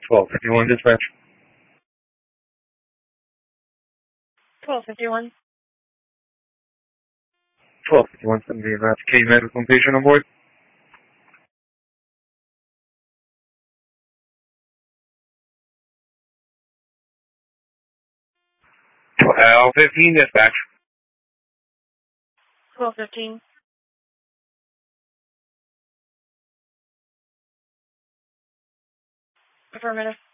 1251 dispatch. 1251. 1251, somebody about K medical patient on board. 1215 dispatch. 1215. Affirmative.